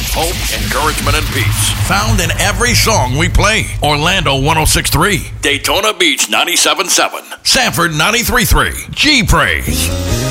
hope, encouragement, and peace. Found in every song we play. Orlando 106.3, Daytona Beach 97.7, Sanford 93.3, G Praise.